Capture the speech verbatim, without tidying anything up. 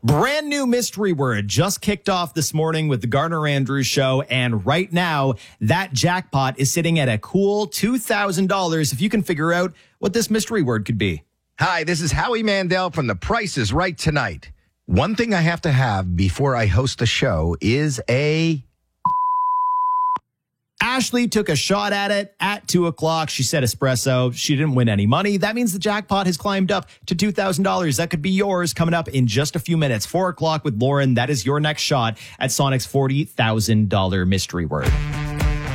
Brand new mystery word just kicked off this morning with the Gardner Andrews Show. And right now, that jackpot is sitting at a cool two thousand dollars if you can figure out what this mystery word could be. Hi, this is Howie Mandel from The Price is Right tonight. One thing I have to have before I host a show is a... Ashley took a shot at it at two o'clock. She said espresso. She didn't win any money. That means the jackpot has climbed up to two thousand dollars. That could be yours coming up in just a few minutes. four o'clock with Lauren. That is your next shot at Sonic's forty thousand dollars mystery word.